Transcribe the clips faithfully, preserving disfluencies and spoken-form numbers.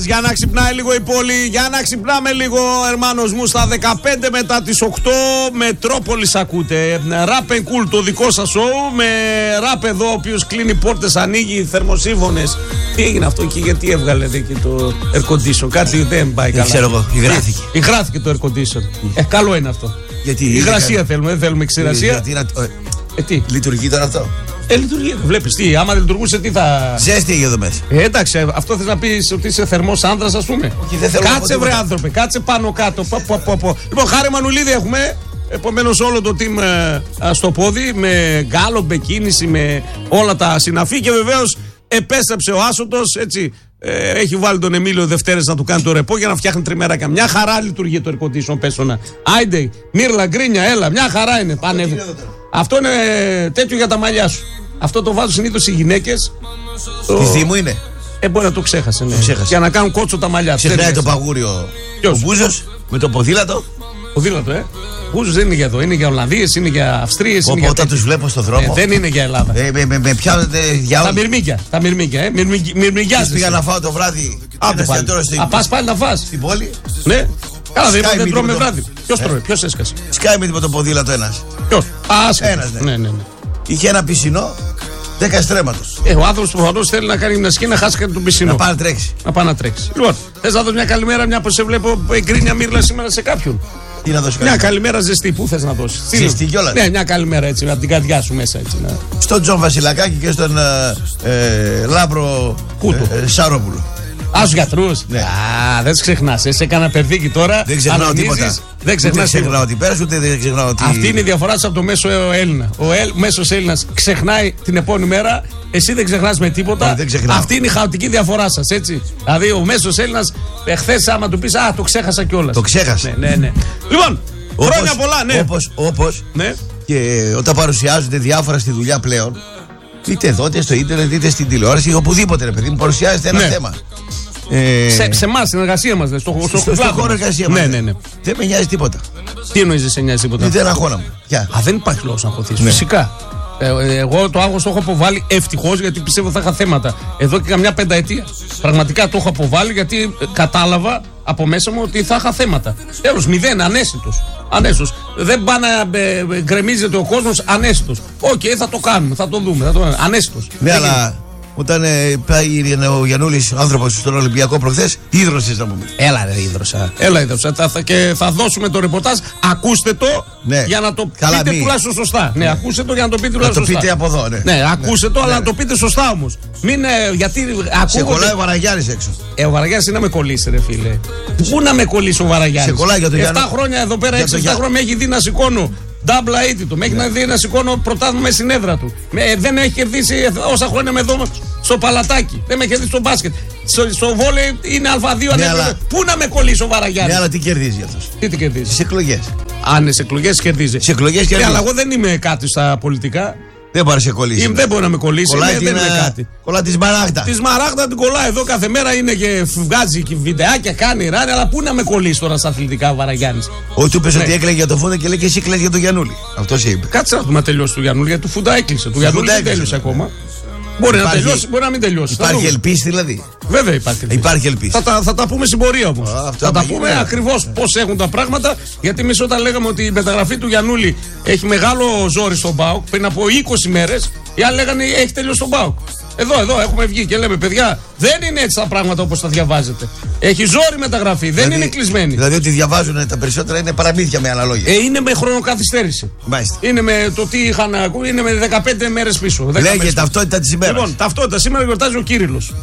Για να ξυπνάει λίγο η πόλη, για να ξυπνάμε λίγο, ερμάνος μου, στα δεκαπέντε μετά τις οκτώ, Μετρόπολης ακούτε. Rap and Cool, το δικό σας show, με ραπ εδώ, ο οποίος κλείνει πόρτες, ανοίγει θερμοσύφωνες. Τι έγινε αυτό εκεί, γιατί έβγαλε εκεί το air condition, κάτι δεν πάει καλά. Δεν ξέρω εγώ, υγράθηκε. Υγράθηκε το air condition. Ε, καλό είναι αυτό. Γιατί υγρασία είχα... θέλουμε, δεν θέλουμε ξηρασία. Γιατί να... ε, τι. Λειτουργεί τώρα αυτό. Ε, λειτουργεί. Βλέπεις τι, άμα δεν λειτουργούσε, τι θα. Ζέστη έχει εδώ μέσα. Ε, εντάξει, αυτό θες να πεις ότι είσαι θερμός άνδρας, ας πούμε. Όχι, δεν θέλω. Κάτσε, βρε άνθρωπε, κάτσε πάνω κάτω. Πο, πο, πο, πο. Λοιπόν, Χάρη Μανουλίδη έχουμε. Επομένως, όλο το team ε, στο πόδι, με γκάλο, με κίνηση, με όλα τα συναφή. Και βεβαίως επέστρεψε ο Άσοτος, έτσι. Ε, έχει βάλει τον Εμίλιο Δευτέρες να του κάνει το ρεπό για να φτιάχνει τριμέρακια. Μια χαρά λειτουργεί το air condition, πέσωνα. Άιντε, Μύρλα, γκρίνια, έλα, μια χαρά είναι. Πάνε. Αυτό είναι τέτοιο για τα μαλλιά σου. Αυτό το βάζουν συνήθως οι γυναίκες. Το... Τη Δήμου είναι. Ε, μπορεί να το ξέχασε, ναι. Ξέχασε. Για να κάνουν κότσο τα μαλλιά. Ξεχνάει το παγούριο. Ποιος? Ο Μπούζος με το ποδήλατο. Ποδήλατο, ε. Μπούζος δεν είναι για εδώ. Είναι για Ολλανδίες, είναι για Αυστρίες. Οπότε όταν τους βλέπω στον δρόμο. Ε, δεν είναι για Ελλάδα. Ε, με, με, με πια, ε, για... Τα μυρμήγκια. Τα μυρμήγκια, ε. Μυρμηγκιάζεσαι. Πήγα να φάω το βράδυ. Άντε πάλι. Α, πας πάλι να φας. Στην πόλη. Ναι. Καλά, δεν, δεν τρώμε το... βράδυ. Ποιος ε? τρώει, ποιος έσκασε. Σκάει με το ποδήλατο ένας. Ποιος. Α, ένας, ναι. Ναι, ναι, ναι. Είχε ένα πισινό, δέκα στρέμματος. Ε, ο άνθρωπος προφανώς θέλει να κάνει γυμναστική, να χάσει κάτι τον πισινό. Να πάει να τρέξει. Να πάει να τρέξει. Λοιπόν, θες να δώσεις μια καλημέρα, μια που σε βλέπω εγκρίνια Μύρλα σήμερα σε κάποιον. Τι να δώσει Μια καλημέρα ζεστή, πού θες να δώσεις. Ζεστή κιόλας. Ναι, μια καλημέρα έτσι, από την καρδιά σου μέσα έτσι. Να... Στον Τζον Βασιλακάκη και στον ε, ε, Λάμπρο ε, ε, Σαρόπουλο. Α, στους γιατρούς. Ναι. Α, δεν τους ξεχνάς. Εσύ έκανα περδίκι τώρα. Δεν ξεχνάω τίποτα. Δεν ξεχνάω ξεχνάω ότι πέρασε, ούτε δεν ξεχνάω ότι. Αυτή είναι η διαφορά σου από το μέσο Έλληνα. Ο Ελ, μέσος Έλληνας ξεχνάει την επόμενη μέρα. Εσύ δεν ξεχνάς με τίποτα. Όχι, αυτή είναι η χαοτική διαφορά σας, έτσι. Δηλαδή, ο μέσος Έλληνας, εχθές, άμα του πεις, α, το ξέχασα κιόλας. Το ξέχασε. Ναι, ναι, ναι. Λοιπόν, όπως, χρόνια πολλά, ναι. Όπως, όπως ναι. Και όταν παρουσιάζονται διάφορα στη δουλειά πλέον, είτε εδώ, είτε στο ίντερνετ, είτε στην τηλεόραση, οπουδήποτε, ρε παιδί μου, παρουσιάζεται ένα ναι. θέμα. Ε... Σε, σε εμάς, στην εργασία μας, στο, στο, στο, στο χώρο εργασία μας. Ναι, ναι, ναι. Δεν με νοιάζει τίποτα. Τι εννοείς, δεν σε νοιάζει τίποτα. Δεν αγχώναμε. Α, δεν υπάρχει λόγος να αγχωθείς. Ναι. Φυσικά. Ε, εγώ το άγχος το έχω αποβάλει ευτυχώς, γιατί πιστεύω θα είχα θέματα εδώ και καμιά πενταετία. Πραγματικά το έχω αποβάλει γιατί κατάλαβα από μέσα μου ότι θα είχα θέματα. Τέλος, μηδέν, ανέστητος. Ανέστητος. Δεν πάει να ε, γκρεμίζεται ο κόσμος ανέστητος. Οκ, okay, θα το κάνουμε, θα το δούμε. Θα το... Ανέστητος. Ναι, αλλά όταν ε, πάει ο Γιαννούλης, ο άνθρωπος στον Ολυμπιακό προχθές, ίδρωσες να πούμε. Έλα, ρε, ίδρωσα. Έλα, ίδρωσα. Θα, θα, και θα δώσουμε το ρεπορτάζ. Ακούστε το ναι. για να το Καλά, πείτε μη. τουλάχιστον σωστά. Ναι, ναι, ακούστε το για να το πείτε τουλάχιστον σωστά. Να το πείτε από εδώ, ναι. Ναι, ακούστε ναι. το, αλλά ναι. να το πείτε σωστά όμως. Μην. Γιατί. Σε κολλάει ο Βαραγιάννης έξω. Ε, ο Βαραγιάννης είναι να με κολλήσει, ρε φίλε. Πού να με κολλήσει ο Βαραγιάννης. Σε κολλάει για το Γιάννη. επτά χρόνια εδώ πέρα, έξι επτά χρόνια με έχει δει να σηκώνω. Ντάμπλα έτη του. Με έχει δει να σηκώνω πρωτάθλημα μέσα στην έδρα του. Με, δεν έχει κερδίσει όσα χρόνια με εδώ στο παλατάκι. Δεν με έχει κερδίσει στο μπάσκετ. Στο, στο βόλεϊ είναι Α2. Ναι, αλλά... Πού να με κολλήσει ο Βαραγιάννης. Ναι, αλλά τι κερδίζει αυτός. Τι τι κερδίζει. Στις εκλογές. Αν είναι σε εκλογές κερδίζει. Σε εκλογές κερδίζει. Ναι, αλλά εγώ δεν είμαι κάτι στα πολιτικά. Δεν μπορεί να σε κολλήσει. Δεν μπορεί να με κολλήσει. Κολλάει ναι, την, δεν είναι κάτι. Κολλά τη Σμαράγδα. Τη Σμαράγδα την κολλάει εδώ κάθε μέρα, είναι και βγάζει και βιντεάκια, κάνει ράνι. Αλλά πού να με κολλήσει τώρα στα αθλητικά ο Βαραγιάννης. Όχι, του είπε ναι. ότι έκλαιγε για το Φούντα και λέει και εσύ κλαις για τον Γιαννούλη. Αυτό είπε. Κάτσε να δούμε τελειώσει του Γιαννούλη, γιατί του Φούντα έκλεισε. Του Γιαννούλη δεν τέλειωσε ακόμα. Μπορεί υπάρχει, να τελειώσει, μπορεί να μην τελειώσει. Υπάρχει ελπίση δηλαδή. Βέβαια υπάρχει ελπίση. Υπάρχει ελπίση. Θα, τα, θα τα πούμε στην πορεία όμως. Θα τα πούμε ακριβώς πώς έχουν τα πράγματα. Γιατί εμείς όταν λέγαμε ότι η μεταγραφή του Γιαννούλη έχει μεγάλο ζόρι στον ΠΑΟΚ πριν από είκοσι μέρες, οι άλλοι λέγανε έχει τελειώσει τον ΠΑΟΚ. Εδώ, εδώ έχουμε βγει και λέμε παιδιά, δεν είναι έτσι τα πράγματα όπως τα διαβάζετε. Έχει ζόρι μεταγραφή, δεν δηλαδή, είναι κλεισμένη. Δηλαδή ότι διαβάζουν τα περισσότερα είναι παραμύθια με άλλα λόγια. Ε, είναι με χρονοκαθυστέρηση. Μάλιστα. Είναι με το τι είχαν ακούει, είναι με δεκαπέντε μέρες πίσω. Λέγε ταυτότητα της ημέρας. Λοιπόν, ταυτότητα σήμερα γιορτάζει ο Κύριλλος.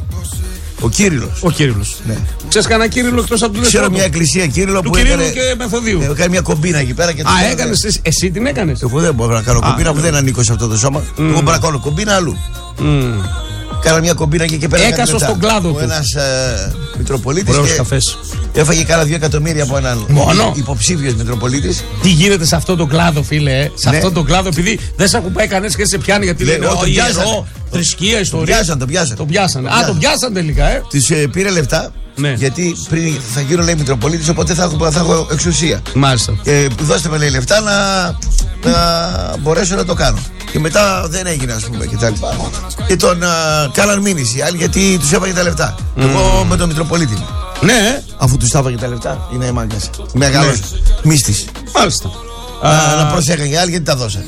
Ο Κύριλλος. Ο Κύριλλος. Ναι. Ξέρεις κανένα Κύριλλο εκτός από του Λεσπότου. Ξέρω μια εκκλησία Κύριλλο του που Κύριλλου έκανε... και Μεθοδίου. Έκανε μια κομπίνα εκεί πέρα και το. Α, έκανες εσύ, εσύ την έκανες. Εγώ δεν μπορώ να κάνω κομπίνα που δεν ανήκω σε αυτό το σώμα. Mm. Εγώ μπορώ να κάνω κομπίνα αλλού. Mm. Κάνα μια κομπίνα και εκεί πέρα. Έκασο στον κλάδο του. Ένας ε, Μητροπολίτης. Ωραίος καφές. Έφαγε κάνα δύο εκατομμύρια από έναν Μόνο. υποψήφιος Μητροπολίτης. Τι γίνεται σε αυτό το κλάδο, φίλε, ε? Σε ναι. αυτό το κλάδο, επειδή δεν σε ακουμπάει κανένας και σε πιάνει γιατί λέει ο ιερό, θρησκεία, ιστορία. Τον πιάσαν, τον πιάσαν. Α, τον πιάσαν τελικά, ε. Της ε, πήρε λεφτά. Ναι. Γιατί πριν θα γίνω λέει Μητροπολίτης, οπότε θα έχω, θα έχω εξουσία. Μάλιστα. Και δώστε με λέει λεφτά να, να μπορέσω να το κάνω. Και μετά δεν έγινε, ας πούμε, και τα λοιπά. Και τον uh, κάναν μήνυση άλλοι γιατί τους έφαγε τα λεφτά. Mm. Εγώ με τον Μητροπολίτη. Ναι. Αφού τους έφαγε τα λεφτά, είναι μάγκας. Μεγάλος ναι. μύστης. Μάλιστα. Uh, να προσέχανε οι άλλοι γιατί τα δώσανε.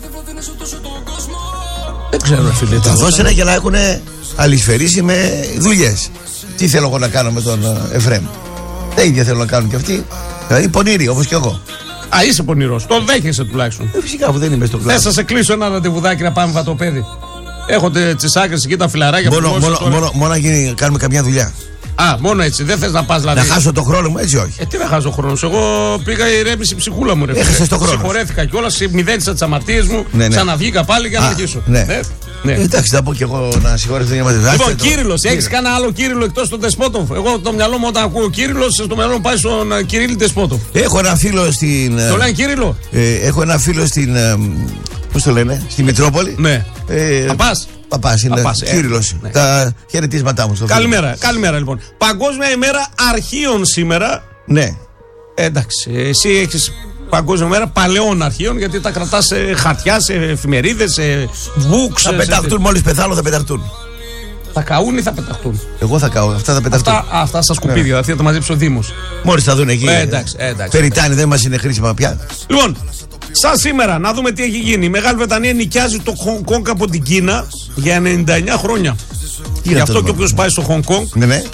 Δεν ξέρω, φίλε. Τα δώσανε για να έχουν αλυσφαιρίσει με δουλειές. Τι θέλω εγώ να κάνω με τον uh, Εφραίμ. Τα ίδια θέλω να κάνουν και αυτοί. Δηλαδή πονηροί, όπως και εγώ. Α, είσαι πονηρός. Το δέχεσαι τουλάχιστον. Ε, φυσικά που δεν είμαι στο κλάδο. Θε να σε κλείσω ένα ραντεβουδάκι να πάμε βατοπέδι. Έχονται τις άκρες εκεί τα φιλαράκια μόνο, που μόνο, μόνο, μόνο να γίνει, κάνουμε καμιά δουλειά. Α, μόνο έτσι. Δεν θες να πας δηλαδή. Να χάσω το χρόνο μου, έτσι όχι. Ε, τι να χάσω χρόνο. Εγώ πήγα ηρέμηση ψυχούλα μου. Έχασες το χρόνο. Συγχωρέθηκα κιόλα, μηδένισα τις αμαρτίες μου. Ναι, ναι. Ξαναβγήκα πάλι για να αρχίσω. Ναι. Ναι. Ναι. Ε, εντάξει, θα πω κι εγώ να συγχωρεθώ για μαθητές. Λοιπόν, Κύριλλος, έχεις κανένα άλλο Κύριλλο εκτός του Δεσπότοφ? Εγώ το μυαλό μου όταν ακούω Κύριλλος, στο μυαλό μου πάει στον Κυρίλλη Δεσπότοφ. Έχω ένα φίλο στην. Το λένε Κύριλλο. Ε, έχω ένα φίλο στην. Ε, πώς το λένε, στη Μητρόπολη. Ναι. Ε, Παπάς. Παπάς είναι. Παπάς, ε, Κύριλλος. Ναι. Τα χαιρετίσματά μου στο φίλο. Καλημέρα, καλημέρα λοιπόν. Παγκόσμια ημέρα αρχείων σήμερα. Ναι. Ε, εντάξει, εσύ έχεις Παγκόσμια μέρα παλαιών αρχείων, γιατί τα κρατάς σε χαρτιά, σε εφημερίδες, σε books. Θα πεταχτούν, σε... μόλις πεθάνω θα πεταχτούν. Θα καούν ή θα πεταχτούν? Εγώ θα καώ, αυτά θα πεταχτούν. Αυτά, αυτά στα σκουπίδια, yeah. Αυτή θα τα μαζέψει ο Δήμος. Μόλις θα δουν εκεί. Ε, εντάξει, ε, εντάξει. Περιτάνει, δεν μας είναι χρήσιμα πια. Λοιπόν, σαν σήμερα, να δούμε τι έχει γίνει. Η Μεγάλη Βρετανία νοικιάζει το Χονγκ Κονγκ από την Κίνα για ενενήντα εννιά χρόνια. Γι' αυτό και όποιος πάει στο Χονγκ Κονγκ. Ναι, ναι.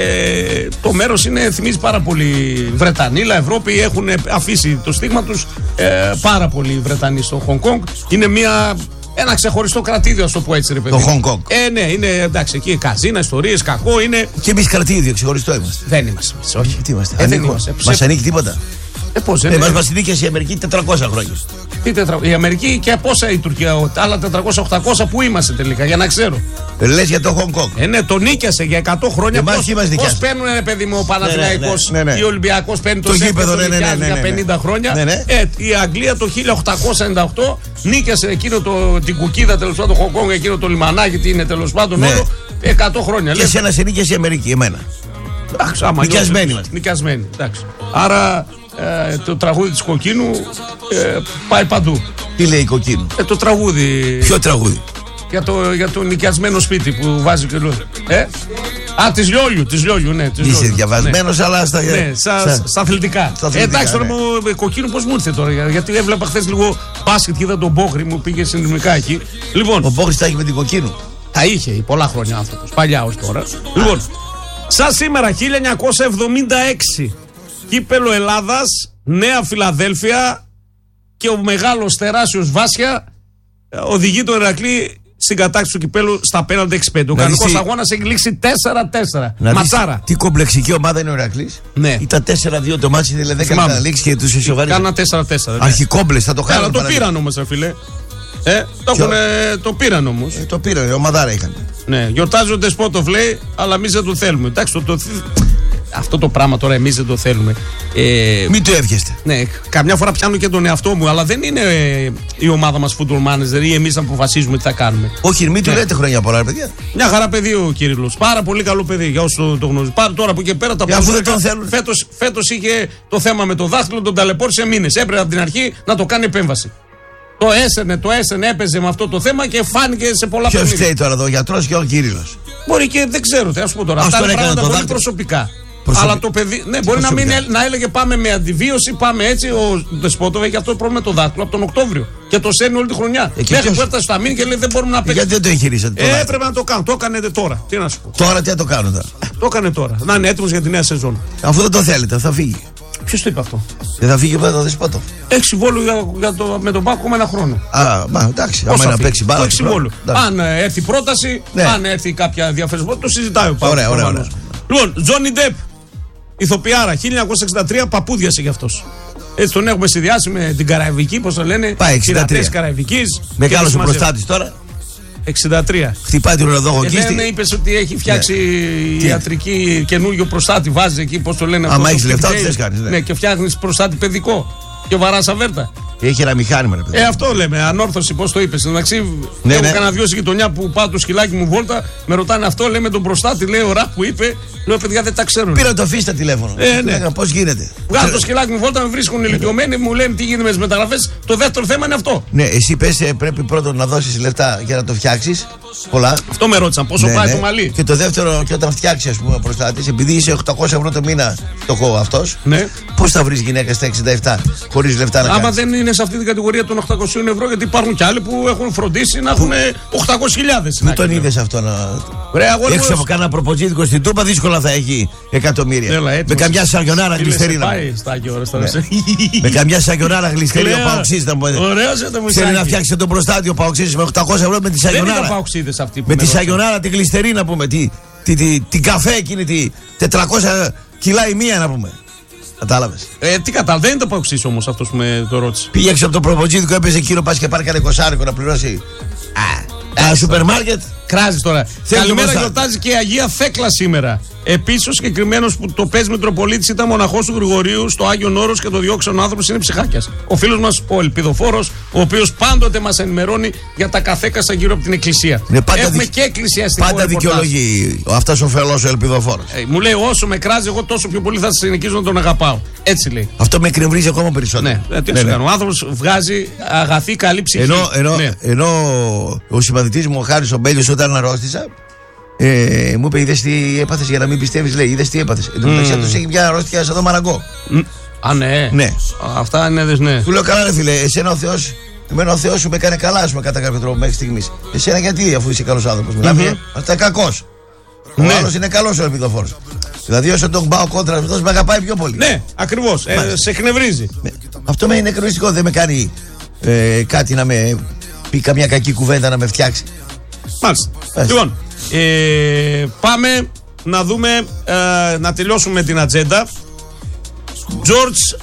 Ε, το μέρος είναι, θυμίζει πάρα πολύ Βρετανίλα, Ευρώπη, έχουν αφήσει το στίγμα τους ε, πάρα πολλοί Βρετανοί στο Χονγκ Κονγκ. Είναι μια, ένα ξεχωριστό κρατήδιο, ας το πω έτσι, ρε παιδί. Το Χονγκ Κονγκ. Ε, ναι, είναι εντάξει, εκεί καζίνα, ιστορίες, κακό είναι. Και εμείς κρατήδιο, ξεχωριστό είμαστε. Δεν είμαστε εμείς, όχι. Τι είμαστε, ε, δεν είμαστε. Μας ανήκει τίποτα. Ε, πώς, ε, μας μας ανήκει η Αμερική τετρακόσια χρόνια. Τι τετρα... Η Αμερική και πόσα η Τουρκία, άλλα τετρακόσια οχτακόσια που είμαστε τελικά, για να ξέρω. Ε, λες για το Χονγκ Κονγκ. Ε, ναι, το νίκιασε για εκατό χρόνια. Πώς παίρνουν, ρε παιδί μου, ο Παναθηναϊκός, ναι, ναι, ναι, ναι. ή ο Ολυμπιακός παίρνει το, το γήπεδο, ναι, ναι, ναι, ναι, για πενήντα χρόνια. Ναι, ναι. Ε, η Αγγλία το χίλια οκτακόσια ενενήντα οκτώ νίκιασε εκείνο το, την κουκίδα, τέλος πάντων, το Χονγκ Κονγκ, εκείνο το λιμανάκι, τι είναι τέλος πάντων, ναι. Όλο εκατό χρόνια. Και εσένα σε νίκιασε η Αμερική, εμένα. Νοικιασμένοι είμαστε. Νοικιασμένοι, εντάξει. Άρα ε, το τραγούδι της Κοκκίνου ε, πάει παντού. Τι λέει η Κοκκίνου? Ε, το τραγούδι. Ποιο τραγούδι? Για το, για το νοικιασμένο σπίτι που βάζει και λέω. Ε? Α, της Λιόλιου, της Λιόλιου, ναι. Της Είσαι διαβασμένος, ναι. Αλλά στα, ναι, στα, στα, στα αθλητικά. Στα αθλητικά. Ε, εντάξει, τώρα ναι. Μου, Κοκκίνου πώς μου ήρθε τώρα, γιατί έβλεπα χθες λίγο μπάσκετ και είδα τον Μπόχρη, μου πήγε συνδρομικά εκεί. Λοιπόν, ο Μπόχρης τα έχει με την Κοκκίνου. Τα είχε πολλά χρόνια άνθρωπος, παλιά ως τώρα. Λοιπόν, σαν σήμερα χίλια εννιακόσια εβδομήντα έξι, κύπελο Ελλάδας, Νέα Φιλαδέλφια, και ο μεγάλος τεράστιος Βάσια οδηγεί τον Ηρακλή στην κατάκτηση του κυπέλου στα πέναλτι έξι πέντε. Ο κανονικός αγώνας έχει λήξει τέσσερα τέσσερα. Ματσάρα. Τι κομπλεξική ομάδα είναι ο Ηρακλής. Ναι. Ήταν τέσσερα δύο το μάτσι, δηλαδή δεν έκανε να λήξει και τους ισοβαρίζει. Κάνα τέσσερα τέσσερα. Ναι. Αρχικόμπλες, θα το χάρουν. Αλλά το πήραν όμως, ρε φίλε. Ε, το, έχουν, ε, το πήραν όμως. Ε, το πήραν, ομαδάρα είχαν. Ναι, γιορτάζει ο Ντεσπότοφ, λέει, αλλά εμείς δεν το θέλουμε. Εντάξει, το, το, αυτό το πράγμα τώρα εμείς δεν το θέλουμε. Ε, Μην το εύχεστε. Ναι, καμιά φορά πιάνω και τον εαυτό μου, αλλά δεν είναι ε, η ομάδα μας football manager ή εμείς να αποφασίζουμε τι θα κάνουμε. Όχι, μην του ναι. λέτε χρόνια πολλά, παιδιά. Μια χαρά παιδί ο Κύριλλος. Πάρα πολύ καλό παιδί, για όσους το, το γνωρίζουν. Πάρα τώρα που και πέρα τα πράγματα. Αφού δεν τον θέλουν. Φέτος, φέτος είχε το θέμα με το δάχτυλο, τον ταλαιπώρησε μήνες. Έπρεπε από την αρχή να το κάνει επέμβαση. Το έσαινε, το έσαινε, έπαιζε με αυτό το θέμα και φάνηκε σε πολλά πράγματα. Ποιος φταίει τώρα εδώ, ο γιατρός και ο Κύριλλος? Μπορεί και δεν ξέρω, τι, ας πω τώρα. Αυτά είναι πράγματα πολύ προσωπικά. Προσωπι... Αλλά το παιδί, ναι, μπορεί να, μην, να έλεγε πάμε με αντιβίωση, πάμε έτσι. Ο Ντεσπότοφ έχει αυτό το πρόβλημα με το δάχτυλο από τον Οκτώβριο. Και το σέρνει όλη τη χρονιά. Ε, μέχρι που έφτασε στα μήνυ και λέει δεν μπορούμε να παίξουμε. Γιατί δεν το εγχειρήσατε? Ε, έπρεπε να το κάνω. Το έκανε τώρα. Τι να σου πω. Τώρα τι να το κάνω τώρα? Το έκανε τώρα. Να είναι έτοιμος για τη νέα σεζόν. Αφού δεν το θέλετε, θα φύγει. Ποιος το είπε αυτό? Δεν θα φύγει από το Δεσπότοφ. Έχει συμβόλαιο για, για το, με τον Πάκο με ένα χρόνο. Α, μα εντάξει. Άμα να παίξει μπάλα. Έχει συμβόλαιο. Αν έρθει πρόταση, ναι. Αν έρθει κάποια διαφορετικότητα, το συζητάει ο Πάκο. Ωραία, ωραία, ωραία. Λοιπόν, Τζόνι Ντεπ, ηθοποιάρα, χίλια εννιακόσια εξήντα τρία, παπούδιασε γι' αυτός. Έτσι τον έχουμε συνδυάσει με την Καραϊβική, πώς το λένε. Πάει εξήντα τρία. Καραϊβικής. Μεγάλος ο προστάτης τώρα. εξήντα τρία. Χτυπάει την ουραδογοκίστη. Και δεν είπες ότι έχει φτιάξει ναι. ιατρική καινούριο προστάτη, βάζει εκεί, πώς το λένε. Άμα έχεις λεφτά, τι θες κάνεις. Ναι, και φτιάχνεις προστάτη παιδικό. Και βαράς αβέρτα. Έχει ένα μηχάνημα, ρε παιδί. Ε, αυτό λέμε, ανόρθωση, πώς το είπες. Εντάξει, Ναι, έχω ναι. κανένα δυο στη γειτονιά που πάω το σκυλάκι μου βόλτα, με ρωτάνε αυτό, λέμε τον προστάτη, λέει ο ραπ που είπε. Λέω, παιδιά, δεν τα ξέρουν. Πήρα το φίστα τηλέφωνο. Ε, ναι. Πώς γίνεται. Βγάζω το σκυλάκι μου βόλτα, με βρίσκουν ηλικιωμένοι, μου λένε τι γίνεται με τις μεταγραφές. Το δεύτερο θέμα είναι αυτό. Ναι, εσύ πες ε, πρέπει πρώτον να δώσεις λεφτά για να το φτιάξεις. Πολλά. Αυτό με ρώτησαν, πόσο Ναι, πάει ναι. το μαλλί. Και το δεύτερο, και όταν φτιάξει, α πούμε, ο προστάτης, επειδή είσαι οκτακόσια ευρώ το μήνα φτωχό αυτός, Ναι. πώς θα βρεις γυναίκα στα εξήντα επτά χωρίς λεφτά να Άμα κάνεις. δεν είναι σε αυτή την κατηγορία των οκτακόσια ευρώ, γιατί υπάρχουν και άλλοι που έχουν φροντίσει να έχουν οκτακόσιες χιλιάδες. Πού τον είδες αυτό να. Ρε, αγόρι μου, Έξω από κάνα προποτζίδικο στην Τούπα, δύσκολα θα έχει εκατομμύρια. Έλα, έτσι Με μας- καμιά σαγιονάρα Φίλε, γλιστερίνα. σε πάει στα Άγια ώρες τώρα. Ναι. σε- Με καμιά σαγιονάρα γλιστερίνα ο Κλαίω. Παοξής να μου πει. Ωραίος είναι το Θέλει να μουσάκι. φτιάξει τον προστάτη ο Παοξής με οκτακόσια ευρώ με τη Δεν είναι σαγιονάρα. παοξίδες αυτοί που Με με τη ρώτησαν. σαγιονάρα τη γλιστερίνα να πούμε. Τη, τη, τη, την καφέ εκείνη τη τετρακόσια κιλά η μία να πούμε. Κατάλαβες. Ε, τι κατάλαβα, δεν είναι το παοξής όμως αυτός που με το ρώτησε. Πήγε έξω από το προποτζίδικο, έπαιζε εκείνο, πα και πάρει κανένα εικοσάρικο να πληρώσει. Α, σούπερ μάρκετ. Κράζεις τώρα. Θέλει Καλημέρα, το γιορτάζει και η Αγία Θέκλα σήμερα. Επίσης, ο συγκεκριμένος που το παίζει Μητροπολίτης ήταν μοναχός του Γρηγορίου στο Άγιον Όρος και το διώξεων άνθρωπος είναι ψυχάκιας. Ο φίλος μας, ο Ελπιδοφόρος, ο οποίος πάντοτε μας ενημερώνει για τα καθέκασα γύρω από την εκκλησία. Ναι, πάντα Έχουμε δικ- και εκκλησιαστικό Πάντα ρεπορτάζ. δικαιολογεί αυτό ο φελός ο ελπιδοφόρος. Ε, μου λέει, όσο με κράζει, εγώ τόσο πιο πολύ θα συνεχίζω να τον αγαπάω. Έτσι λέει. Αυτό με εκνευρίζει ακόμα περισσότερο. Ναι, ε, τι να σου κάνω. Ο άνθρωπος βγάζει αγαθή, καλή ψυχή. Ενώ, ενώ, Ναι. ενώ ο συμπαθητής μου ο Χάρης ο Μπέλιος όταν αρρώστησα, ε, μου είπε: είδες τι έπαθες για να μην πιστεύεις, λέει. Είδες τι έπαθες. Εν τω μεταξύ αυτός έχει μια αρρώστια σαν το μαραγκό. Μ, Α, ναι. Ναι. Α, αυτά είναι, δες, ναι. Του λέω: καλά, ρε φίλε, εσένα ο Θεός, εμένα ο Θεός σου με έκανε καλά, ας πούμε, κατά κάποιο τρόπο μέχρι στιγμής. Εσένα γιατί, αφού είσαι καλός άνθρωπος. Μιλάμε, αυτά είναι κακός. Ο Ναι. άλλος είναι καλός ο ελπιδοφόρος. Δηλαδή, όσο τον πάω κόντρα, αυτός με αγαπάει πιο πολύ. Ναι, ακριβώς. Ε, Μάλιστα. σε εκνευρίζει. Ναι. Αυτό με είναι εκνευριστικό. Δεν με κάνει ε, κάτι να με πει καμιά κακή κουβέντα να με φτιάξει. Μάλιστα. Μάλιστα. Λοιπόν, ε, πάμε να δούμε, ε, να τελειώσουμε την ατζέντα. George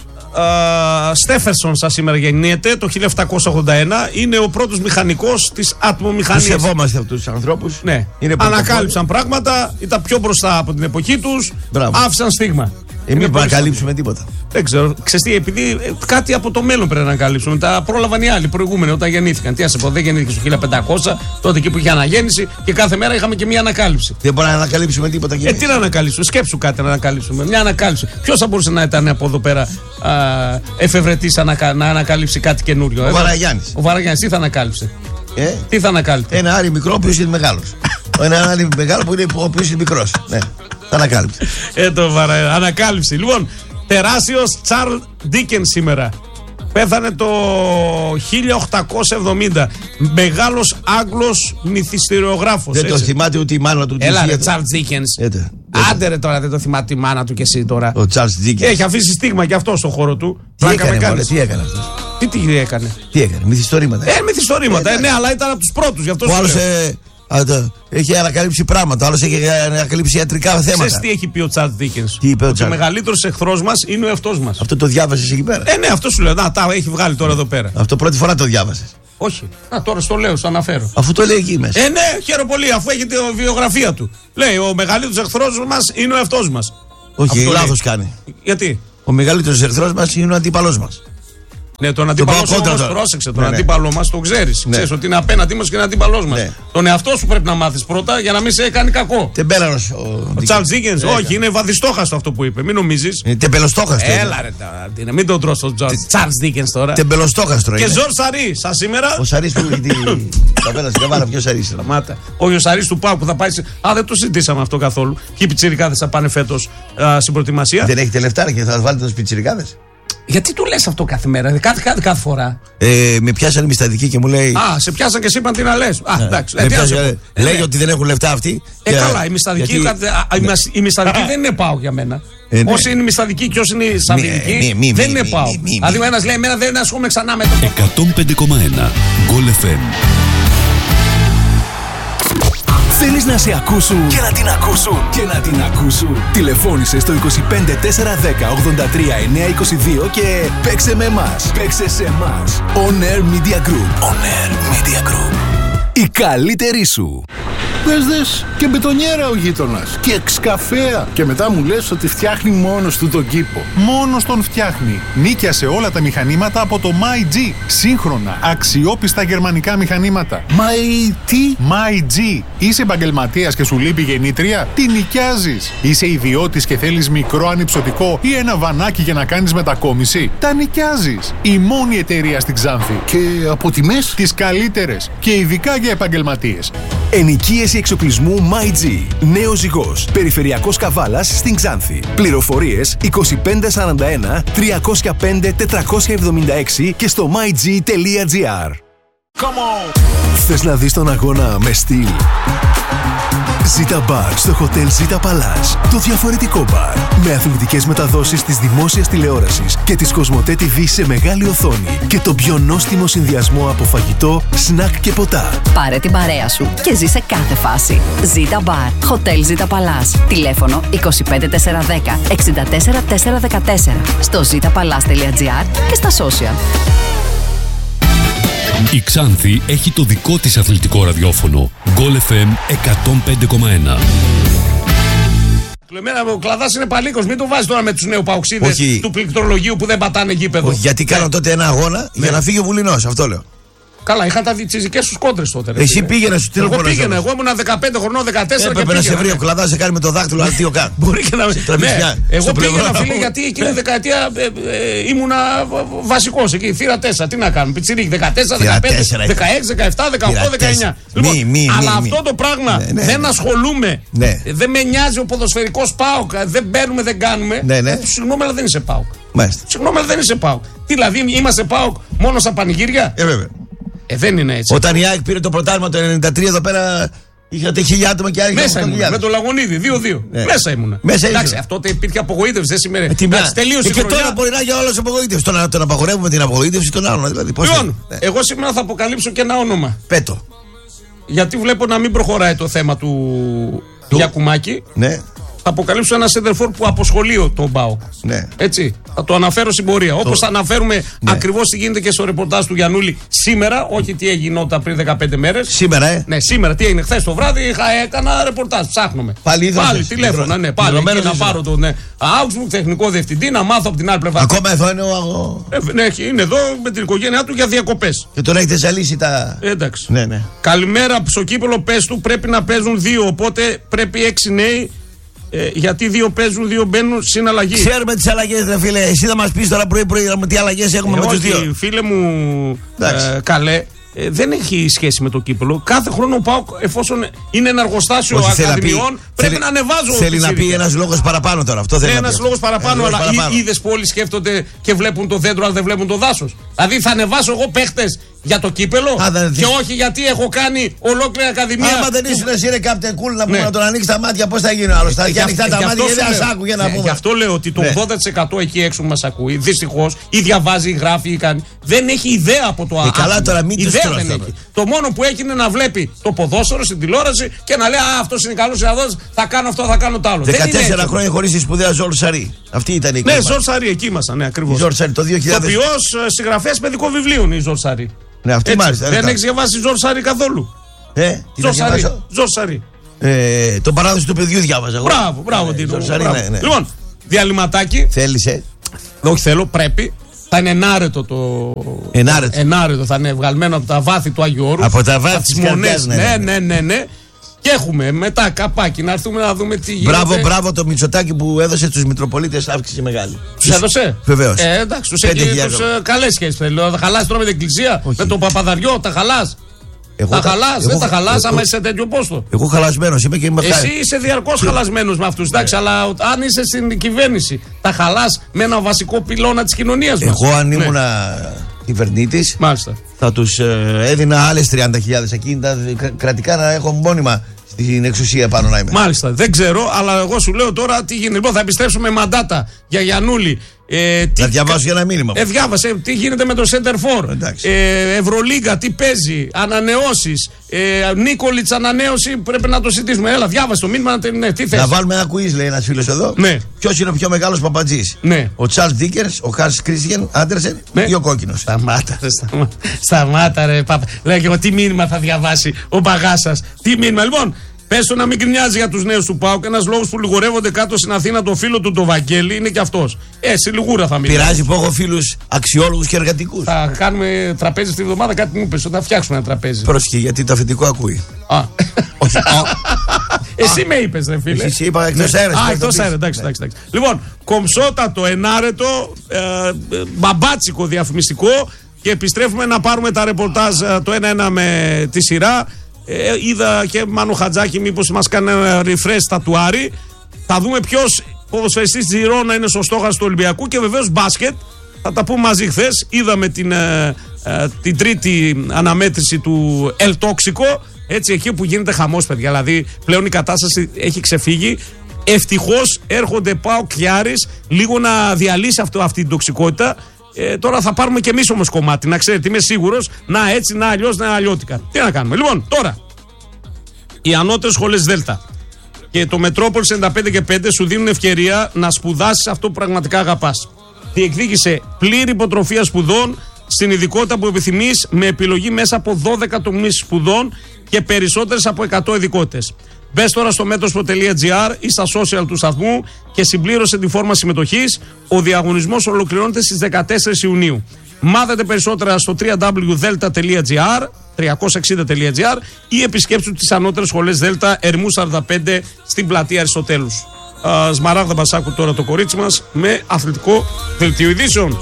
Στέφερσον σας σήμερα γεννιέται το χίλια επτακόσια ογδόντα ένα. Είναι ο πρώτος μηχανικός της Τους ατμομηχανίας. σεβόμαστε αυτούς τους ανθρώπους. Ναι, Είναι ανακάλυψαν πράγματα, ήταν πιο μπροστά από την εποχή τους, Μπράβο. άφησαν στίγμα. Εμείς Είναι δεν πολύ ανακαλύψουμε τίποτα. Δεν ξέρω. Ξέρεις τι, επειδή ε, κάτι από το μέλλον πρέπει να ανακαλύψουμε. Τα πρόλαβαν οι άλλοι προηγούμενοι όταν γεννήθηκαν. Τι α πω, δεν γεννήθηκε στο χίλια πεντακόσια, τότε εκεί που είχε αναγέννηση και κάθε μέρα είχαμε και μία ανακάλυψη. Δεν μπορούμε να ανακαλύψουμε τίποτα. Ε, τι να ανακαλύψουμε, σκέψου κάτι να ανακαλύψουμε. Μια ανακάλυψη. Ποιο θα μπορούσε να ήταν από εδώ πέρα εφευρετή ανακα, να ανακαλύψει κάτι καινούριο. Ο ε, Βαραγιάννης. Ο Βαραγιάννης τι θα ανακάλυψε. Ε? Τι θα ανακάλυψε. Ένα άλλο μικρό, ο οποίος είναι μεγάλος. Ένα άλλο μεγάλο που είναι ο οποίος είναι μικρός. Ναι, θα ανακάλυψε. Ε, το βαρα... ανακάλυψη. Λοιπόν, τεράστιος Τσάρλ Ντίκεν σήμερα. Πέθανε το χίλια οκτακόσια εβδομήντα. Μεγάλος Άγγλος μυθιστηριογράφος. Δεν το έτσι. θυμάται ούτε η μάνα του. Έλα τη ρε θεία του. Τσάρλ Ντίκενς. Έτε. Άντε ρε τώρα, δεν το θυμάται η μάνα του και εσύ τώρα. Ο Τσάρλς Ντίκενς. Έχει αφήσει στίγμα και αυτό στο χώρο του. Τι Πλάκα με έκανε, μωρέ, κάνεις. τι έκανε αυτός. Τι, τι έκανε. Τι έκανε, μυθιστορήματα. Ε, μυθιστορήματα. Ε, Ε, ναι, αλλά ήταν από τους πρώτους. Γι' αυτό Ο σου άλλος λέω. ε, α, το- έχει ανακαλύψει πράγματα. Ο άλλος έχει ανακαλύψει ιατρικά Ξέρεις θέματα. τι έχει πει ο Τσάρλ Ντίκενς. Τι είπε ο Ότι ο Τσάρλς? μεγαλύτερος εχθρός μας είναι ο εαυτός μας. Αυτό το διάβασες εκεί πέρα. Ε, ναι, αυτό σου λέω. Να, τα έχει βγάλει τώρα εδώ πέρα. Αυτό πρώτη φορά το διάβασες. Όχι. Α, τώρα στο λέω, στο αναφέρω. Αφού το λέει εκεί μέσα. Ε, ναι, χαίρομαι πολύ, αφού έχει τη βιογραφία του. Λέει, ο μεγαλύτερος εχθρός μας είναι ο εαυτός μας. Όχι, αυτό λάθος λέει. κάνει. Γιατί? Ο μεγαλύτερος εχθρός μας είναι ο αντίπαλός μας. Ναι, τον αντίπαλό πάω σου κόντρα όμως τώρα. πρόσεξε. Τον Ναι, ναι. αντίπαλό μας τον ξέρεις. Ναι. Ξέρεις ότι είναι απέναντί μας και είναι αντίπαλός μας. Ναι. Τον εαυτό σου πρέπει να μάθεις πρώτα για να μην σε κάνει κακό. Τεμπέλαρος ο, Ο Τσάρλς Ντίκενς, όχι, είναι βαδιστόχαστο αυτό που είπε. Μην νομίζεις. Ε, Τεμπελοστόχαστρο. είναι. Έλα ρε τώρα, τι είναι, μην τον τρως τον Τσάρλς Ντίκενς τώρα. Τεμπελοστόχαστρο. Και είναι. Ζορ Σαρί, σαν σήμερα. Ο Σαρής που έχει την καβέλα στην καβάλα, ποιος Σαρής είναι. Μάτα. Όχι, ο Σαρής του Πάου που θα πάει. Σε... Α, δεν το συζητήσαμε αυτό καθόλου. Και οι πιτσιρικάδες θα πάνε φέτος α, στην προετοιμασία. Δεν έχετε λεφτά και θα βάλετε τους πιτσιρικάδες. Γιατί του λες αυτό κάθε μέρα, κάθε, κάθε, κάθε φορά. Ε, με πιάσανε μυστατικοί και μου λέει. Α, σε πιάσαν και σε είπαν τι να λες. Α, εντάξει. με Ε, τι να πιάσανε, σε πω. Ε, λέει ναι. ότι δεν έχουν λεφτά αυτοί. Ε, και- καλά, η μισθαδική, γιατί- κα- α, η μισ- η μισθαδική δεν είναι πάω για μένα. Ε, ναι. Όσοι είναι μισθαδικοί και όσοι είναι μη, σαβινικοί μη, δεν μη, είναι μη, πάω. μη, μη, Δηλαδή, μη. ο ένας λέει: Εμένα δεν ασχολούμαι ξανά με το. εκατόν πέντε κόμμα ένα Goal εφ εμ. Θέλεις να σε ακούσουν και να την ακούσουν και να την ακούσουν. Τηλεφώνησε στο είκοσι πέντε τέσσερα δέκα ογδόντα τρία εννιακόσια είκοσι δύο και παίξε με εμάς. Παίξε σε εμάς. On Air Media Group. On Air Media Group. Η καλύτερη σου. Δες δες και μπετονιέρα ο γείτονας και εξκαφέα. Και μετά μου λες ότι φτιάχνει μόνος του τον κήπο. Μόνος τον φτιάχνει. Νίκιασε όλα τα μηχανήματα από το MyG. Σύγχρονα, αξιόπιστα γερμανικά μηχανήματα. Μα η τι? MyG. Είσαι επαγγελματίας και σου λείπει γεννήτρια? Τι νοικιάζεις? Είσαι ιδιώτης και θέλεις μικρό ανυψωτικό ή ένα βανάκι για να κάνεις μετακόμιση? Τα νοικιάζεις. Η μόνη εταιρεία στην Ξάνθη. Και από τιμές? Τις καλύτερες και ειδικά για επαγγελματίες. Ενοικίαση εξοπλισμού MyG. Νέος Ζυγός. Περιφερειακός Καβάλας στην Ξάνθη. Πληροφορίες είκοσι πέντε σαράντα ένα τριακόσια πέντε τετρακόσια εβδομήντα έξι και στο myg τελεία gr. Θες να δεις τον αγώνα με στυλ? Zita Bar στο Hotel Zita Palace. Το διαφορετικό μπαρ. Με αθλητικές μεταδόσεις της δημόσιας τηλεόρασης και της Κοσμοτέ τι βι σε μεγάλη οθόνη. Και το πιο νόστιμο συνδυασμό από φαγητό, σνακ και ποτά. Πάρε την παρέα σου και ζει σε κάθε φάση. Zita Bar. Hotel Zita Palace. Τηλέφωνο είκοσι πέντε τετρακόσια δέκα εξήντα τέσσερα τετρακόσια δεκατέσσερα. Στο zita palace τελεία gr και στα social. Η Ξάνθη έχει το δικό της αθλητικό ραδιόφωνο. Goal εφ εμ εκατόν πέντε κόμμα ένα. Εμένα ο Κλαδάς είναι παλίκος, μην το βάζει τώρα με τους νεοπαοξίδες του πληκτρολογίου που δεν πατάνε γήπεδο. Όχι, γιατί κάναν τότε ένα αγώνα ναι. για να φύγει ο Βουλινός, αυτό λέω. Καλά, είχαν τα τσιζικές τους κόντρες τότε. Ρε, Εσύ πήγαινε σου Εγώ πήγαινα, εγώ ήμουν δεκαπέντε χρονών, δεκατέσσερα. Έπρεπε να σε βρει ο Κλαδάς, σε κάνει με το δάκτυλο, αλλά τι ο κάνει. Μπορεί και να ναι, εγώ πήγαινα, φίλε, γιατί εκείνη τη δεκαετία ε, ε, ήμουνα βασικός εκεί, θύρα τέσσερα. Τι να κάνουμε, πιτσιρίκι, δεκατέσσερα, δεκαπέντε, δεκαέξι, δεκαεπτά, δεκαοκτώ, δεκαεννιά. Αλλά αυτό το πράγμα δεν ασχολούμαι, δεν με νοιάζει ο ποδοσφαιρικός ΠΑΟΚ, δεν μπαίνουμε, δεν κάνουμε. Συγγνώμη, αλλά δεν είσαι ΠΑΟΚ. Συγγνώμη, αλλά δεν είσαι ΠΑΟΚ. Δηλαδή, είμαστε ΠΑΟΚ μόνο στα πανηγύρια. Ε, βέβαια. Ε, δεν είναι έτσι. Όταν η ΑΕΚ πήρε το πρωτάθλημα το ενενήντα τρία εδώ πέρα, είχατε χίλια άτομα και άλλοι. Μέσα ήμουν. Με το Λαγωνίδι, δύο δύο. Ναι. Μέσα ήμουν. Μέσα εντάξει, αυτό υπήρχε απογοήτευση. Δεν σημαίνει. Ε, τελείωσε. Και τώρα μπορεί να για όλο απογοήτευση. Τον, τον απαγορεύουμε την απογοήτευση των άλλων. Δηλαδή, λοιπόν, ναι. εγώ σήμερα θα αποκαλύψω και ένα όνομα. Πέτο. Γιατί βλέπω να μην προχωράει το θέμα του, του... Γιακουμάκη. Ναι. Θα αποκαλύψω ένα σέντερφορ που αποσχολεί τον ΠΑΟΚ. Ναι. Έτσι. Θα το αναφέρω στην πορεία. Το... Όπως θα αναφέρουμε ναι. ακριβώς τι γίνεται και στο ρεπορτάζ του Γιαννούλη σήμερα, όχι τι έγινόταν πριν δεκαπέντε μέρες. Σήμερα, ε. Ναι, σήμερα τι έγινε. Χθες το βράδυ είχα, έκανα ρεπορτάζ. Ψάχνουμε. Πάλι, πάλι τηλέφωνα, ναι. Πάλι εκεί να πάρω τον ναι, Augsburg, τεχνικό διευθυντή, να μάθω από την άλλη πλευρά. Ακόμα εδώ είναι ο. Ε, ναι, είναι εδώ με την οικογένειά του για διακοπές. Και τώρα έχετε ζαλίσει τα. Εντάξει. Ναι, ναι. Καλημέρα στο κύπελο, πες του πρέπει να παίζουν δύο. Οπότε πρέπει έξι νέοι. Ε, γιατί δύο παίζουν, δύο μπαίνουν στην αλλαγή. Ξέρουμε τις αλλαγές, ρε φίλε. Εσύ θα μας πεις τώρα πρωί-πρωί τι αλλαγές έχουμε ε, με τους δύο. Φίλε μου, ε, καλέ, ε, δεν έχει σχέση με το κύπελο. Κάθε χρόνο ο ΠΑΟΚ, εφόσον είναι ένα εργοστάσιο ακαδημιών, πει, πρέπει θέλει, να ανεβάζω. Θέλει να πει ένας λόγος παραπάνω τώρα. Αυτό θέλει. Ναι, ένας λόγος παραπάνω, αλλά είδες που όλοι σκέφτονται και βλέπουν το δέντρο, αλλά δεν βλέπουν το δάσος. Δηλαδή θα ανεβάσω εγώ παίχτες για το κύπελο Α, και όχι γιατί έχω κάνει ολόκληρη ακαδημία. Άμα δεν ήσουν εσύ, ρε Captain Cool, να πούμε να τον ανοίξει τα μάτια, πώς θα γίνει ο άλλος. Θα έχει ανοιχτά τα μάτια, δεν θα άκουγε να πούμε. Γι' αυτό λέω ότι το ογδόντα τοις εκατό εκεί έξω μας ακούει. Δυστυχώς ή διαβάζει, ή γράφει, ή κάνει. Δεν έχει ιδέα από το άλλο. Καλά τώρα, μην ιδέα δεν έχει. Το μόνο που έχει είναι να βλέπει το ποδόσφαιρο στην τηλεόραση και να λέει Α, αυτό είναι καλό συναδός, θα κάνω αυτό, θα κάνω το άλλο. δεκατέσσερα χρόνια χωρίς τη σπουδαία Ζορ Σαρί. Αυτή ήταν η ναι, Ζορ Σαρί, εκεί ήμασταν, ναι, ακριβώς. Το δύο χιλιάδες. Τοπιός συγγραφέας παιδικών βιβλίων η Ζορ Σαρί. Ναι, αυτή μάλιστα. Δεν έχει διαβάσει Ζορ Σαρί καθόλου. Ε, Ζορ Σαρί. Ε, το παράδοση του παιδιού διάβαζα. Μπράβο, μπράβο, ναι, Τίνο. Ναι, ναι. Λοιπόν, διαλυματάκι. Θέλησε. Όχι, θέλω, πρέπει. Θα είναι ενάρετο το. Ενάρετο. Ενάρετο, θα είναι βγαλμένο από τα βάθη του Άγιου Όρου. Από τα βάθη της Μονές. Ναι, ναι, ναι, ναι, ναι. Και έχουμε μετά καπάκι να έρθουμε να δούμε τι γίνεται. Μπράβο, μπράβο το Μητσοτάκη που έδωσε στους Μητροπολίτες αύξηση μεγάλη. Τους έδωσε. Βεβαίως. Ε, εντάξει, τους έχει τους, ε, καλές σχέσεις. Θα χαλάσει τώρα με την εκκλησία, όχι. Με τον Παπαδαριό, τα χαλάς. Εγώ τα χαλάς, δεν τα χαλάς άμα είσαι σε τέτοιο πόστο. Εγώ χαλασμένος είμαι και είμαι χάρη. Εσύ είσαι διαρκώς χαλασμένος με αυτούς, εντάξει, αλλά αν είσαι στην κυβέρνηση, τα χαλάς με ένα βασικό πυλώνα της κοινωνίας μας. Εγώ αν ήμουν κυβερνήτης, θα τους έδινα άλλες τριάντα χιλιάδες ακίνητα κρατικά να έχω μόνιμα στην εξουσία πάνω να είμαι. Μάλιστα, δεν ξέρω, αλλά εγώ σου λέω τώρα τι γίνεται. Λοιπόν, θα επιστρέψουμε μαντάτα για Γιαννούλη Ε, τι, να διαβάσω για ένα μήνυμα. Ε, διάβασε τι γίνεται με το Center For. Ε, Ευρωλίγκα, τι παίζει, ανανεώσεις. Ε, Νίκολιτς ανανέωση, πρέπει να το συζητήσουμε. Έλα, διάβασε το μήνυμα. Ναι, τι θες. Να βάλουμε ένα quiz, λέει ένας φίλος εδώ. Ναι. Ποιος είναι ο πιο μεγάλος παπατζής? Ναι. Ο Τσάρλς Ντίκερς, ο Χάρς Κρίστιαν Άντερσεν ή ο κόκκινος? Σταμάτα, ρε, σταμάτα, σταμάτα, ρε, παπα. Λέω και εγώ τι μήνυμα θα διαβάσει ο παγάσας. Τι μήνυμα, λοιπόν. Πες το να μην γκρινιάζει για τους νέους του ΠΑΟΚ. Ένας λόγος που λιγορεύονται κάτω στην Αθήνα το φίλο του το Βαγγέλη είναι και αυτός. Ε, σε λιγούρα θα μιλήσει. Πειράζει που έχω φίλους αξιόλογους και εργατικούς. Θα κάνουμε τραπέζι στη βδομάδα, κάτι μου είπες, θα φτιάξουμε ένα τραπέζι. Πρόσεχε, γιατί το αφεντικό ακούει. Α. Εσύ με είπες, ρε φίλε. Εσύ είπα εκτός αέρας. Α, εκτός αέρας, εντάξει, εντάξει. Λοιπόν, κομψότατο, ενάρετο, ε, μπαμπάτσικο διαφημιστικό και επιστρέφουμε να πάρουμε τα ρεπορτάζ το ένα-ένα με τη σειρά. Ε, είδα και Μάνο Χατζάκη, μήπως μας κάνει ένα refresh τατουάρι. Θα δούμε ποιος ποδοσφαιριστής της Ζιρόνα είναι στο στόχαστρο του Ολυμπιακού και βεβαίως μπάσκετ. Θα τα πούμε μαζί χθες. Είδαμε την, ε, ε, την τρίτη αναμέτρηση του Ελ Τόξικο. Έτσι, εκεί που γίνεται χαμός, παιδιά. Δηλαδή, πλέον η κατάσταση έχει ξεφύγει. Ευτυχώς έρχονται ΠΑΟΚ και Άρης λίγο να διαλύσει αυτό, αυτή την τοξικότητα. Ε, τώρα θα πάρουμε και εμείς όμως κομμάτι. Να ξέρετε, είμαι σίγουρος. Να έτσι, να αλλιώς, να αλλιώτικα. Τι να κάνουμε. Λοιπόν, τώρα. Οι ανώτερες σχολές Δέλτα και το Μετρόπολης ενενήντα πέντε και πέντε σου δίνουν ευκαιρία να σπουδάσεις αυτό που πραγματικά αγαπάς. Διεκδίκησε πλήρη υποτροφία σπουδών στην ειδικότητα που επιθυμείς με επιλογή μέσα από δώδεκα τομείς σπουδών και περισσότερες από εκατό ειδικότητες. Μπες τώρα στο μέτροσπο τελεία τζι άρ ή στα social του σταθμού και συμπλήρωσε τη φόρμα συμμετοχής. Ο διαγωνισμός ολοκληρώνεται στις δεκατέσσερις Ιουνίου. Μάθετε περισσότερα στο double-u double-u double-u τελεία δέλτα τελεία τζι άρ, τριακόσια εξήντα τελεία τζι άρ ή επισκέψου τις ανώτερες σχολές Δέλτα Ερμού σαράντα πέντε στην πλατεία Αριστοτέλους. Uh, Σμαράγδα Μπασάκου τώρα το κορίτσι μας με αθλητικό δελτίο ειδήσεων.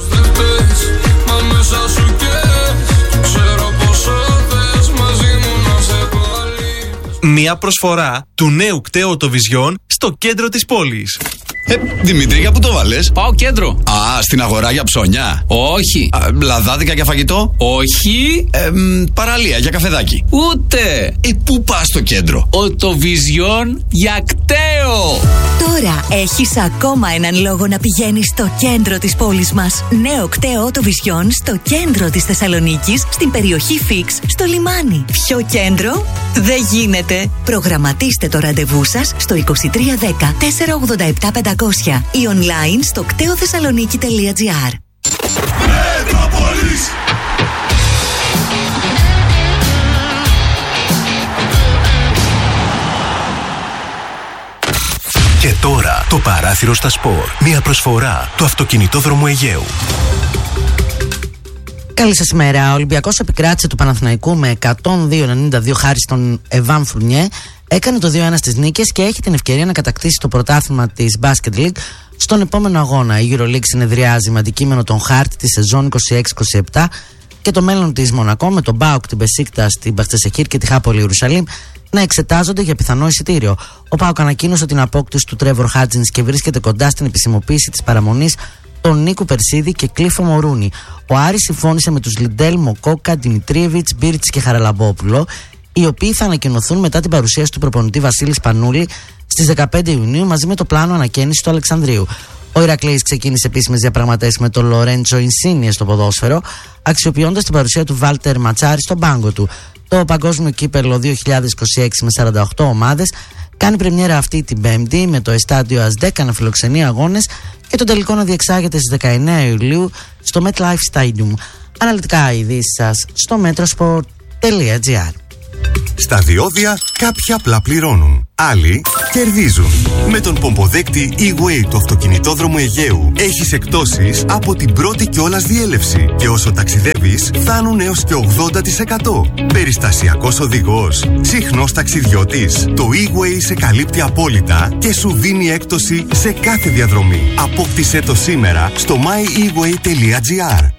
Μια προσφορά του νέου κταίου οτοβιζιών στο κέντρο της πόλης. Ε, Δημήτρη, για πού το βάλες? Πάω κέντρο. Α, στην αγορά για ψώνια. Όχι. Α, λαδάδικα για φαγητό. Όχι. Ε, μ, παραλία για καφεδάκι. Ούτε. Ε, πού πας στο κέντρο? Οτοβιζιόν για κταίο. Τώρα έχεις ακόμα έναν λόγο να πηγαίνεις στο κέντρο της πόλης μας. Νέο κταίο Οτοβιζιόν στο κέντρο της Θεσσαλονίκης, στην περιοχή Φίξ, στο λιμάνι. Ποιο κέντρο? Δεν γίνεται. Προγραμματίστε το ραντεβού σας στο είκοσι τρία δέκα τετρακόσια ογδόντα επτά πεντακόσια ή online στο κταίο θεσσαλονίκη τελεία τζι άρ. Και τώρα το παράθυρο στα σπορ. Μια προσφορά του αυτοκινητόδρομου Αιγαίου. Καλή σας ημέρα. Ο Ολυμπιακός επικράτησε του Παναθηναϊκού με εκατόν δύο ενενήντα δύο χάρη στον Εβάν Φρουνιέ. Έκανε το δύο ένα στις νίκες και έχει την ευκαιρία να κατακτήσει το πρωτάθλημα της Basket League στον επόμενο αγώνα. Η EuroLeague συνεδριάζει με αντικείμενο τον χάρτη της σεζόν είκοσι έξι είκοσι επτά και το μέλλον της Μονακό με τον Μπάουκ, την Μπεσίκτας, την Μπαχτσεσεχήρ και τη Χάπολη Ιερουσαλήμ να εξετάζονται για πιθανό εισιτήριο. Ο Πάουκ ανακοίνωσε την απόκτηση του Τρέβορ Χάτζινς και βρίσκεται κοντά στην επισημοποίηση της παραμονής των Νίκου Περσίδη και Κλήφο Μορούνι. Ο Άρης συμφώνησε με τους Λιντέλ, Μοκόκα, Δημητρίεβιτς, Μπίρτς και Χαραλαμπόπουλο, οι οποίοι θα ανακοινωθούν μετά την παρουσίαση του προπονητή Βασίλη Σπανούλη στις δεκαπέντε Ιουνίου μαζί με το πλάνο ανακαίνιση του Αλεξανδρίου. Ο Ηρακλής ξεκίνησε επίσημες διαπραγματεύσεις με τον Λορέντσο Ινσίνιε στο ποδόσφαιρο, αξιοποιώντας την παρουσία του Βάλτερ Ματσάρη στον πάγκο του. Το Παγκόσμιο Κύπελλο δύο χιλιάδες είκοσι έξι με σαράντα οκτώ ομάδες κάνει πρεμιέρα αυτή την Πέμπτη με το εστάντιο Ασδέκα να φιλοξενεί αγώνες και το τελικό να διεξάγεται στις δεκαεννέα Ιουλίου στο MetLife Stadium. Αναλυτικά ειδήσεις σας στο metrosport τελεία τζι άρ. Στα διόδια κάποιοι απλά πληρώνουν, άλλοι κερδίζουν. Με τον πομποδέκτη E-Way του αυτοκινητόδρομου Αιγαίου έχεις εκπτώσεις από την πρώτη κιόλας διέλευση και όσο ταξιδεύεις φτάνουν έως και ογδόντα τοις εκατό. Περιστασιακός οδηγός, συχνός ταξιδιώτης. Το E-Way σε καλύπτει απόλυτα και σου δίνει έκπτωση σε κάθε διαδρομή. Απόκτησέ το σήμερα στο my e way τελεία τζι άρ.